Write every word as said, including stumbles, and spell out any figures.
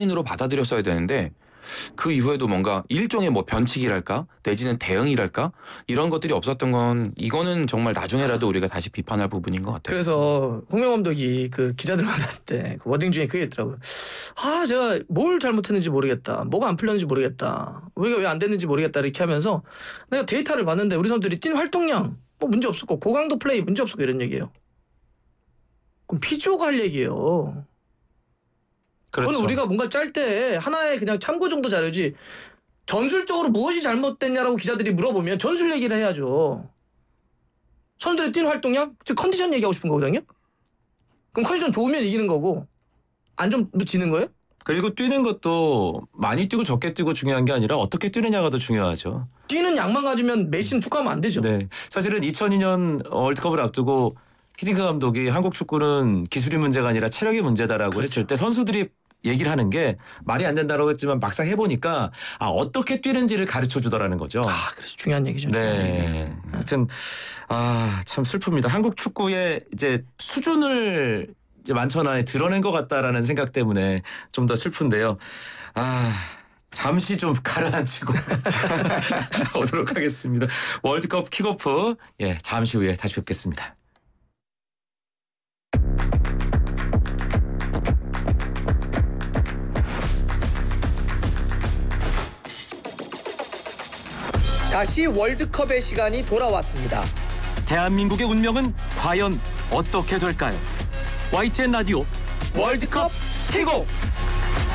으로 받아들였어야 되는데 그 이후에도 뭔가 일종의 뭐 변칙이랄까 내지는 대응이랄까 이런 것들이 없었던 건 이거는 정말 나중에라도 우리가 다시 비판할 부분인 것 같아요. 그래서 홍명 감독이 그 기자들 만났을 때 그 워딩 중에 그게 있더라고요. 아 제가 뭘 잘못했는지 모르겠다. 뭐가 안 풀렸는지 모르겠다. 우리가 왜 안 됐는지 모르겠다 이렇게 하면서 내가 데이터를 봤는데 우리 선수들이 뛴 활동량 뭐 문제 없었고 고강도 플레이 문제 없었고 이런 얘기예요. 그럼 피지오가 할 얘기예요. 그렇죠. 그건 우리가 뭔가 짤 때 하나의 그냥 참고 정도 자료지 전술적으로 무엇이 잘못됐냐라고 기자들이 물어보면 전술 얘기를 해야죠. 선수들의 뛴 활동량? 즉 컨디션 얘기하고 싶은 거거든요. 그럼 컨디션 좋으면 이기는 거고 안 좀 지는 거예요? 그리고 뛰는 것도 많이 뛰고 적게 뛰고 중요한 게 아니라 어떻게 뛰느냐가 더 중요하죠. 뛰는 양만 가지면 메시는 축구하면 안 되죠. 네, 사실은 이천이 년 월드컵을 앞두고 히딩크 감독이 한국 축구는 기술이 문제가 아니라 체력이 문제다라고 그렇죠. 했을 때 선수들이 얘기를 하는 게 말이 안 된다고 했지만 막상 해보니까 아 어떻게 뛰는지를 가르쳐 주더라는 거죠. 아 그래서 중요한 얘기죠. 중요한 얘기. 네. 하여튼 아 참 슬픕니다. 한국 축구의 이제 수준을 이제 만천하에 드러낸 것 같다라는 생각 때문에 좀 더 슬픈데요. 아 잠시 좀 가라앉히고 오도록 하겠습니다. 월드컵 킥오프 예 잠시 후에 다시 뵙겠습니다. 다시 월드컵의 시간이 돌아왔습니다. 대한민국의 운명은 과연 어떻게 될까요? 와이티엔 라디오 월드컵 킥오프.